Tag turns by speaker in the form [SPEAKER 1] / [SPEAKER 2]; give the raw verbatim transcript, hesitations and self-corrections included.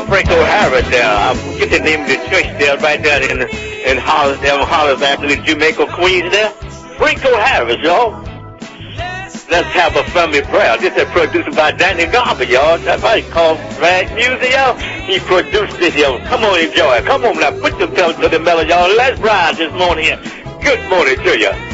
[SPEAKER 1] Franco Harris there. I forget the name of the church there, right there in in Hollis, there on Hollis Avenue, Jamaica, Queens there. Franco Harris, y'all. Let's have a family prayer. This is produced by Danny Garber, y'all. That's right. It's called Rag Music, y'all. He produced this, y'all. Come on, enjoy it. Come on now. Put yourself to the melody, y'all. Let's ride this morning here. Good morning to you.